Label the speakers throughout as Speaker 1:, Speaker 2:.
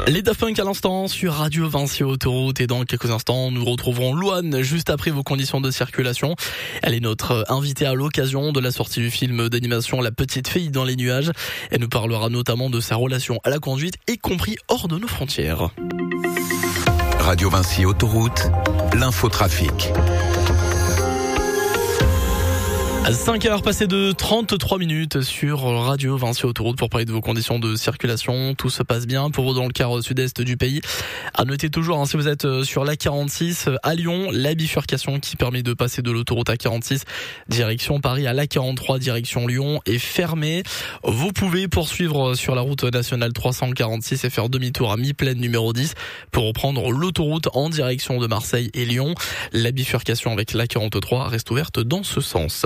Speaker 1: Les Daft Punk à l'instant sur Radio Vinci Autoroute, et dans quelques instants nous retrouverons Louane juste après vos conditions de circulation. Elle est notre invitée à l'occasion de la sortie du film d'animation La Petite Fille dans les nuages. Elle nous parlera notamment de sa relation à la conduite, y compris hors de nos frontières.
Speaker 2: Radio Vinci Autoroute, l'infotrafic.
Speaker 1: 5h passées de 33 minutes sur Radio Vinci Autoroute pour parler de vos conditions de circulation. Tout se passe bien pour vous dans le quart sud-est du pays. À noter toujours, si vous êtes sur l'A46 à Lyon, la bifurcation qui permet de passer de l'autoroute A46 direction Paris à l'A43 direction Lyon est fermée. Vous pouvez poursuivre sur la route nationale 346 et faire demi-tour à mi-plaine numéro 10 pour reprendre l'autoroute en direction de Marseille et Lyon. La bifurcation avec l'A43 reste ouverte dans ce sens.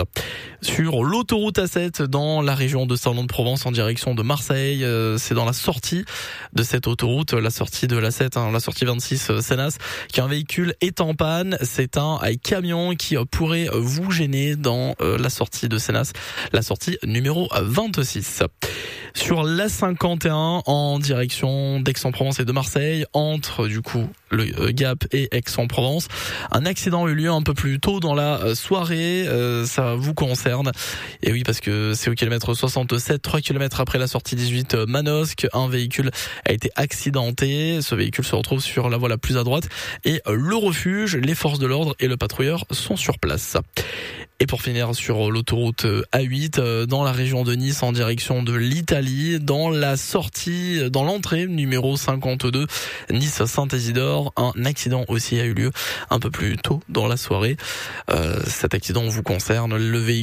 Speaker 1: Sur l'autoroute A7 dans la région de Salon-de-Provence en direction de Marseille, c'est dans la sortie de cette autoroute, la sortie de l'A7, la sortie 26 Sénas, qu'un véhicule est en panne. C'est un camion qui pourrait vous gêner dans la sortie de Sénas, la sortie numéro 26. Sur l'A51 en direction d'Aix-en-Provence et de Marseille, entre du coup le Gap et Aix-en-Provence, un accident a eu lieu un peu plus tôt dans la soirée, ça vous concerne. Et oui, parce que c'est au kilomètre 67, 3 km après la sortie 18 Manosque, un véhicule a été accidenté. Ce véhicule se retrouve sur la voie la plus à droite et le refuge, les forces de l'ordre et le patrouilleur sont sur place. Et pour finir sur l'autoroute A8 dans la région de Nice en direction de l'Italie, dans la sortie, dans l'entrée numéro 52 Nice-Saint-Isidore, un accident aussi a eu lieu un peu plus tôt dans la soirée. Cet accident vous concerne.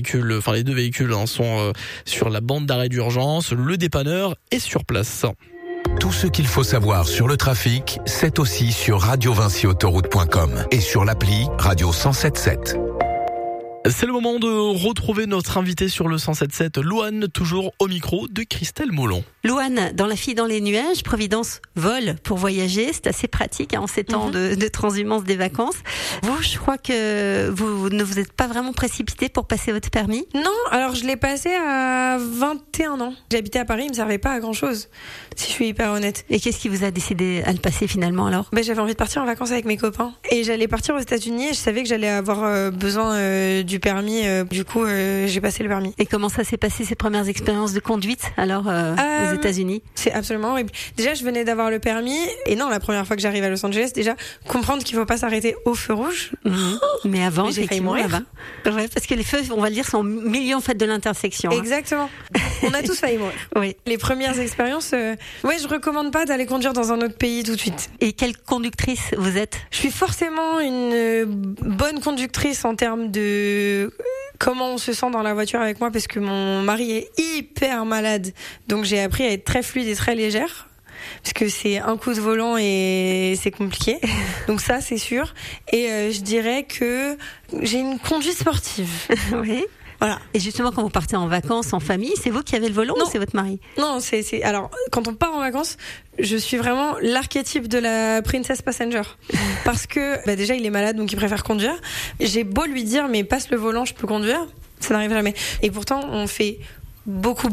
Speaker 1: Les deux véhicules sont sur la bande d'arrêt d'urgence. Le dépanneur est sur place.
Speaker 2: Tout ce qu'il faut savoir sur le trafic, c'est aussi sur radiovinciautoroute.com et sur l'appli Radio 107.7.
Speaker 1: C'est le moment de retrouver notre invité sur le 107.7, Louane, toujours au micro de Christelle Moulon.
Speaker 3: Louane, dans La Fille dans les nuages, Providence vole pour voyager, c'est assez pratique en ces temps de transhumance des vacances. Vous, je crois que vous ne vous êtes pas vraiment précipité pour passer votre permis?
Speaker 4: Non, alors je l'ai passé à 21 ans. J'habitais à Paris, il me servait pas à grand chose, si je suis hyper honnête.
Speaker 3: Et qu'est-ce qui vous a décidé à le passer finalement alors?
Speaker 4: J'avais envie de partir en vacances avec mes copains et j'allais partir aux États-Unis et je savais que j'allais avoir besoin du permis, du coup j'ai passé le permis.
Speaker 3: Et comment ça s'est passé ces premières expériences de conduite alors aux États-Unis?
Speaker 4: C'est absolument horrible. Déjà je venais d'avoir le permis et non, la première fois que j'arrive à Los Angeles, déjà comprendre qu'il faut pas s'arrêter au feu rouge.
Speaker 3: Mais avant,
Speaker 4: j'ai failli mourir
Speaker 3: là-bas. Ouais, parce que les feux, on va le dire, sont au milieu en fait de l'intersection.
Speaker 4: Exactement. On a tous failli mourir.
Speaker 3: Oui.
Speaker 4: Les premières expériences, je recommande pas d'aller conduire dans un autre pays tout de suite.
Speaker 3: Et quelle conductrice vous êtes?
Speaker 4: Je suis forcément une bonne conductrice en termes de comment on se sent dans la voiture avec moi, parce que mon mari est hyper malade, donc j'ai appris à être très fluide et très légère. Parce que c'est un coup de volant et c'est compliqué. Donc ça, c'est sûr. Et je dirais que j'ai une conduite sportive.
Speaker 3: Oui.
Speaker 4: Voilà.
Speaker 3: Et justement, quand vous partez en vacances, en famille, c'est vous qui avez le volant ou c'est votre mari?
Speaker 4: Non, c'est alors quand on part en vacances, je suis vraiment l'archétype de la princess passenger. Parce que déjà il est malade, donc il préfère conduire. J'ai beau lui dire mais passe le volant, je peux conduire, ça n'arrive jamais. Et pourtant, on fait beaucoup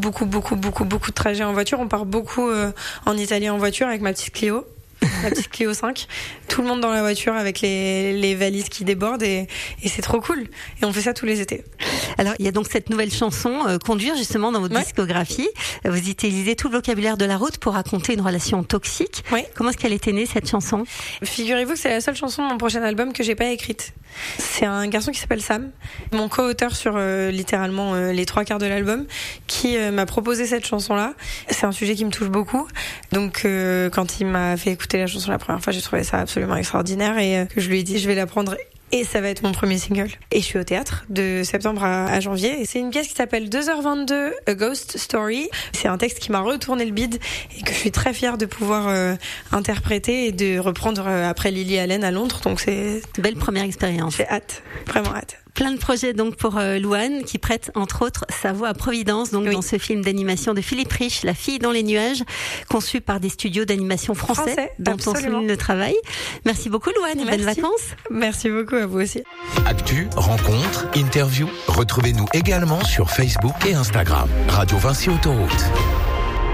Speaker 4: de trajets en voiture. On part beaucoup en Italie en voiture avec ma petite Clio. La petite Clio 5, tout le monde dans la voiture avec les valises qui débordent et c'est trop cool. Et on fait ça tous les étés.
Speaker 3: Alors, il y a donc cette nouvelle chanson, Conduire, justement, dans votre discographie. Vous utilisez tout le vocabulaire de la route pour raconter une relation toxique.
Speaker 4: Oui.
Speaker 3: Comment est-ce qu'elle était née, cette chanson?
Speaker 4: Figurez-vous que c'est la seule chanson de mon prochain album que j'ai pas écrite. C'est un garçon qui s'appelle Sam, mon co-auteur sur littéralement les 3/4 de l'album, qui m'a proposé cette chanson-là. C'est un sujet qui me touche beaucoup. Donc, quand il m'a fait écouter la chanson la première fois, j'ai trouvé ça absolument extraordinaire et que je lui ai dit je vais la prendre et ça va être mon premier single. Et je suis au théâtre de septembre à janvier et c'est une pièce qui s'appelle 2h22 A Ghost Story. C'est un texte qui m'a retourné le bide et que je suis très fière de pouvoir interpréter et de reprendre après Lily Allen à Londres. Donc c'est
Speaker 3: une belle première expérience.
Speaker 4: J'ai hâte, vraiment hâte.
Speaker 3: Plein de projets donc pour Louane qui prête entre autres sa voix à Providence donc dans ce film d'animation de Philippe Rich, La Fille dans les nuages, conçu par des studios d'animation français dont on souligne le travail. Merci beaucoup Louane et bonnes vacances.
Speaker 4: Merci beaucoup à vous aussi.
Speaker 2: Actu, rencontres, interviews, retrouvez-nous également sur Facebook et Instagram. Radio Vinci Autoroute.